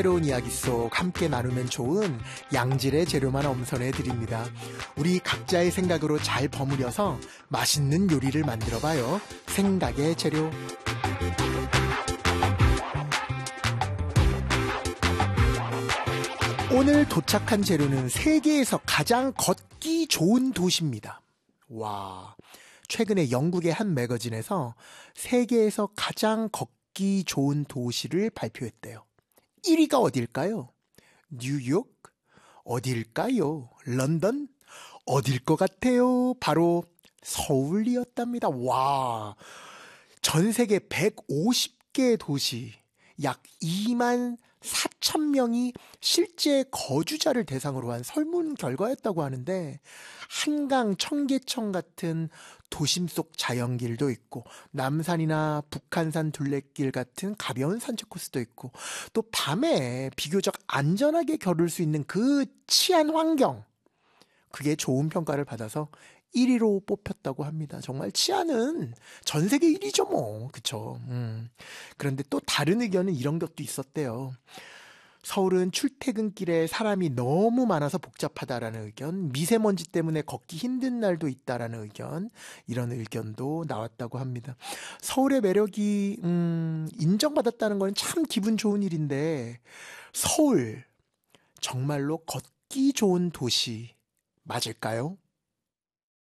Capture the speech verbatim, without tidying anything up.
새로운 이야기 속 함께 나누면 좋은 양질의 재료만 엄선해 드립니다. 우리 각자의 생각으로 잘 버무려서 맛있는 요리를 만들어 봐요. 생각의 재료. 오늘 도착한 재료는 세계에서 가장 걷기 좋은 도시입니다. 와, 최근에 영국의 한 매거진에서 세계에서 가장 걷기 좋은 도시를 발표했대요. 일 위가 어딜까요? 뉴욕? 어딜까요? 런던? 어딜 것 같아요? 바로 서울이었답니다. 와, 전 세계 백오십 개 도시, 약 이만 사천 명이 실제 거주자를 대상으로 한 설문 결과였다고 하는데, 한강 청계천 같은 도심 속 자연길도 있고, 남산이나 북한산 둘레길 같은 가벼운 산책 코스도 있고, 또 밤에 비교적 안전하게 겨룰 수 있는 그 치안 환경, 그게 좋은 평가를 받아서 일 위로 뽑혔다고 합니다. 정말 치안은 전 세계 일 위죠 뭐. 그쵸. 음. 그런데 또 다른 의견은 이런 것도 있었대요. 서울은 출퇴근길에 사람이 너무 많아서 복잡하다라는 의견, 미세먼지 때문에 걷기 힘든 날도 있다라는 의견, 이런 의견도 나왔다고 합니다. 서울의 매력이 음, 인정받았다는 건 참 기분 좋은 일인데, 서울 정말로 걷기 좋은 도시 맞을까요?